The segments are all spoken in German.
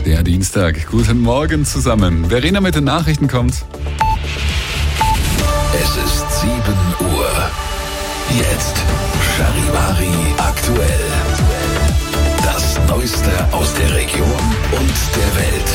Der Dienstag. Guten Morgen zusammen. Verena mit den Nachrichten kommt. Es ist 7 Uhr. Jetzt Charivari aktuell. Das Neueste aus der Region und der Welt.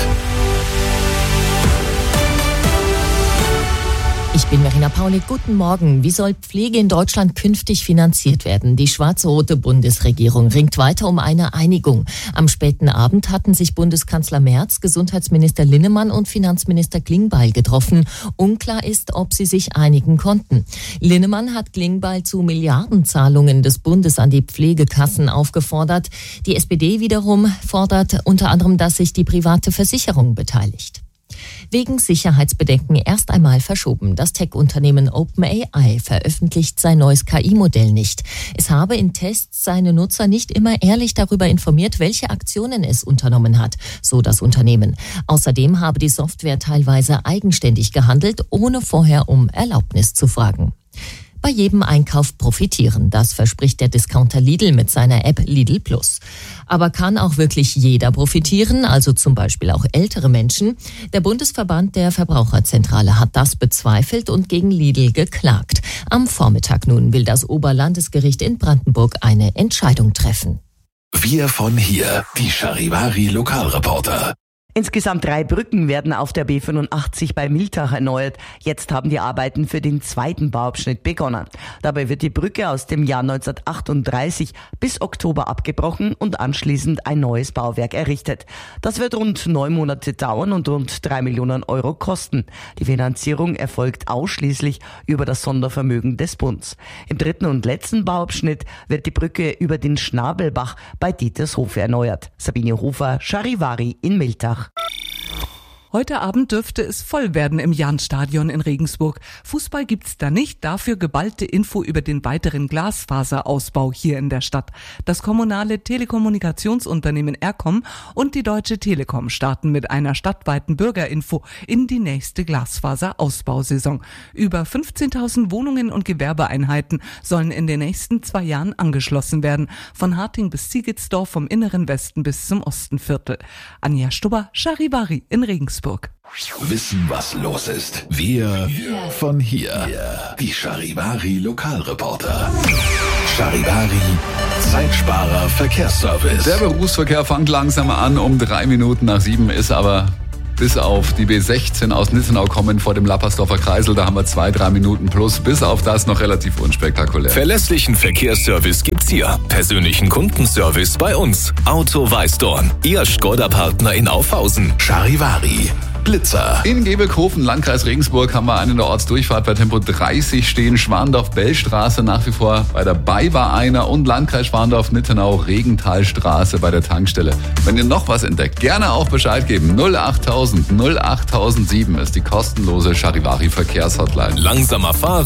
Ich bin Verena Paulik. Guten Morgen. Wie soll Pflege in Deutschland künftig finanziert werden? Die schwarz-rote Bundesregierung ringt weiter um eine Einigung. Am späten Abend hatten sich Bundeskanzler Merz, Gesundheitsminister Linnemann und Finanzminister Klingbeil getroffen. Unklar ist, ob sie sich einigen konnten. Linnemann hat Klingbeil zu Milliardenzahlungen des Bundes an die Pflegekassen aufgefordert. Die SPD wiederum fordert unter anderem, dass sich die private Versicherung beteiligt. Wegen Sicherheitsbedenken erst einmal verschoben. Das Tech-Unternehmen OpenAI veröffentlicht sein neues KI-Modell nicht. Es habe in Tests seine Nutzer nicht immer ehrlich darüber informiert, welche Aktionen es unternommen hat, so das Unternehmen. Außerdem habe die Software teilweise eigenständig gehandelt, ohne vorher um Erlaubnis zu fragen. Bei jedem Einkauf profitieren. Das verspricht der Discounter Lidl mit seiner App Lidl Plus. Aber kann auch wirklich jeder profitieren, also zum Beispiel auch ältere Menschen? Der Bundesverband der Verbraucherzentrale hat das bezweifelt und gegen Lidl geklagt. Am Vormittag nun will das Oberlandesgericht in Brandenburg eine Entscheidung treffen. Wir von hier, die Charivari Lokalreporter. Insgesamt 3 Brücken werden auf der B85 bei Miltach erneuert. Jetzt haben die Arbeiten für den zweiten Bauabschnitt begonnen. Dabei wird die Brücke aus dem Jahr 1938 bis Oktober abgebrochen und anschließend ein neues Bauwerk errichtet. Das wird rund 9 Monate dauern und rund 3 Millionen Euro kosten. Die Finanzierung erfolgt ausschließlich über das Sondervermögen des Bundes. Im dritten und letzten Bauabschnitt wird die Brücke über den Schnabelbach bei Dietershof erneuert. Sabine Hofer, Charivari in Miltach. Heute Abend dürfte es voll werden im Jahnstadion in Regensburg. Fußball gibt's da nicht, dafür geballte Info über den weiteren Glasfaserausbau hier in der Stadt. Das kommunale Telekommunikationsunternehmen Eircom und die Deutsche Telekom starten mit einer stadtweiten Bürgerinfo in die nächste Glasfaserausbausaison. Über 15.000 Wohnungen und Gewerbeeinheiten sollen in den nächsten 2 Jahren angeschlossen werden. Von Harting bis Siegitsdorf, vom inneren Westen bis zum Ostenviertel. Anja Stubber, Charivari in Regensburg. Wissen, was los ist. Wir von hier. Die Charivari Lokalreporter. Charivari Zeitsparer Verkehrsservice. Der Berufsverkehr fängt langsam an. Um 3 Minuten nach 7 ist aber bis auf die B16 aus Nitzenau kommen vor dem Lappersdorfer Kreisel. Da haben wir 2-3 Minuten plus. Bis auf das noch relativ unspektakulär. Verlässlichen Verkehrsservice gibt's hier. Persönlichen Kundenservice bei uns. Auto Weißdorn. Ihr Škoda-Partner in Aufhausen. Charivari. Blitzer. In Gebelkofen, Landkreis Regensburg, haben wir einen in der Ortsdurchfahrt bei Tempo 30 stehen. Schwandorf-Bellstraße nach wie vor bei der BayWa einer und Landkreis Schwandorf-Nittenau-Regentalstraße bei der Tankstelle. Wenn ihr noch was entdeckt, gerne auch Bescheid geben. 08000 08007 ist die kostenlose Charivari Verkehrshotline. Langsamer fahren.